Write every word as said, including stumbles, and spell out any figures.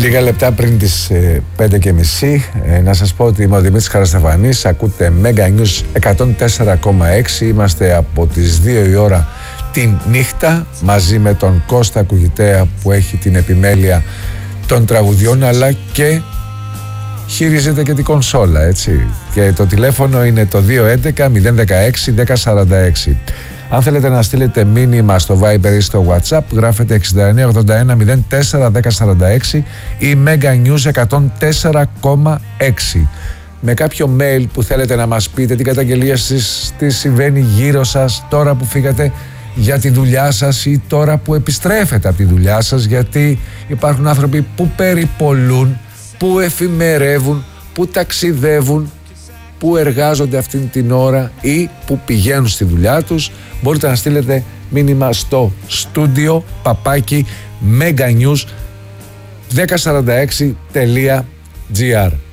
Λίγα λεπτά πριν τις ε, πέντε και μισή, ε, να σας πω ότι είμαι ο Δημήτρης Χαρασταφανής. Ακούτε Mega News εκατόν τέσσερα κόμμα έξι. Είμαστε από τις δύο η ώρα την νύχτα μαζί με τον Κώστα Κουγητέα που έχει την επιμέλεια των τραγουδιών, αλλά και χειρίζεται και την κονσόλα, έτσι. Και το τηλέφωνο είναι το δύο έντεκα μηδέν δεκαέξι δέκα σαράντα έξι. Αν θέλετε να στείλετε μήνυμα στο Viber ή στο WhatsApp, γράφετε εξήντα εννέα ογδόντα ένα μηδέν τέσσερα δέκα σαράντα έξι ή Mega News εκατόν τέσσερα κόμμα έξι. Με κάποιο mail που θέλετε να μας πείτε την καταγγελία σας, τι συμβαίνει γύρω σας τώρα που φύγατε για τη δουλειά σας ή τώρα που επιστρέφετε από τη δουλειά σας, γιατί υπάρχουν άνθρωποι που περιπολούν, που εφημερεύουν, που ταξιδεύουν, που εργάζονται αυτήν την ώρα ή που πηγαίνουν στη δουλειά τους. Μπορείτε να στείλετε μήνυμα στο στούντιο παπάκι meganews δέκα σαράντα έξι τελεία τζι άρ.